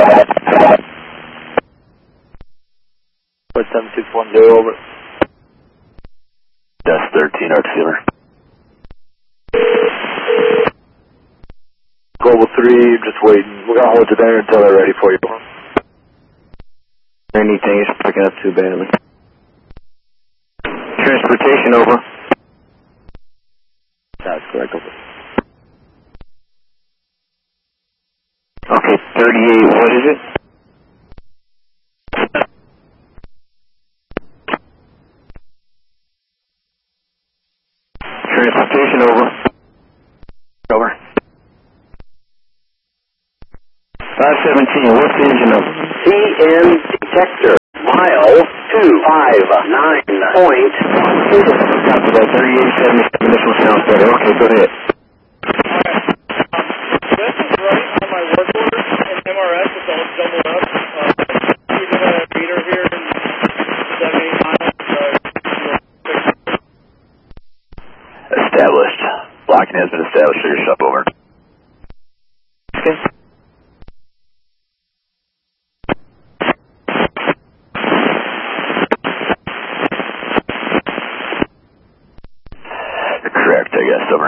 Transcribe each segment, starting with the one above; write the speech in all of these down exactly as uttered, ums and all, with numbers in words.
seven six one zero, over. That's thirteen, Art Sealer. Global three, just waiting. We're going to hold you there until they're ready for you. Anything is picking up too badly. Transportation, over. That's correct, over. Okay, thirty-eight, what is it? Transportation, over. Over. five seventeen, what's the engine number? C M detector, mile two five nine point. Copy that, thirty-eight seventy-seven, this one sounds better. Okay, go ahead. This is right on my work order, and M R S is all jumbled up. Uh, even a meter here in seventy miles. Uh, Established. Blocking has been established for your sub, over. Okay. Correct, I guess, over.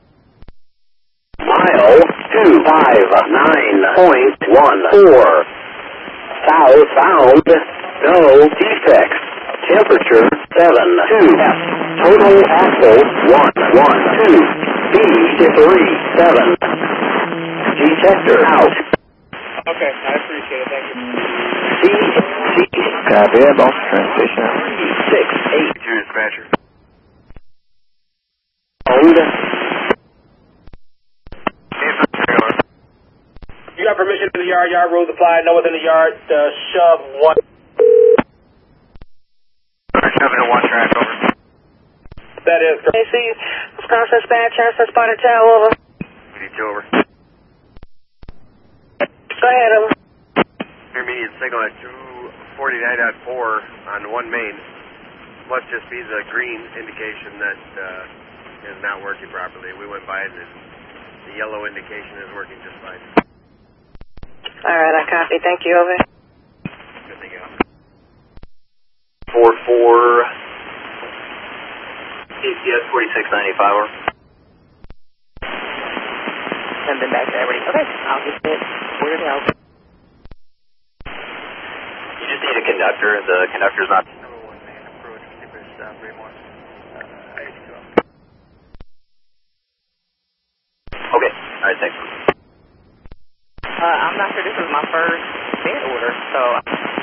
Mile two five nine point one four. Southbound, no defects. Temperature seven two. Total axle one one two. Speed three seven. Detector out. okay, I appreciate it. Thank you. C C Copy that, boss. Transportation out. six eight. Your dispatcher. Owned. You got permission in the yard, yard rules apply, no one's in the yard, uh, shove one. Shoving to one track, over. That is correct. A C, Wisconsin dispatcher, spotted tail, over. We need you, over. Go ahead, over. Intermediate signal at two forty-nine point four on one main. Must just be the green indication that uh, is not working properly. We went by it and the yellow indication is working just fine. All right, I copy. Thank you, over. Good thing out. four four. A C S forty-six ninety-five, over. Send them back to everybody. Okay, I'll get it. Where to help? You just need a conductor. The conductor's not. Number one main approach, keep it stop, Raymond. Uh, eighty-two. Okay, alright, thanks. Uh, I'm not sure this is my first bid order, so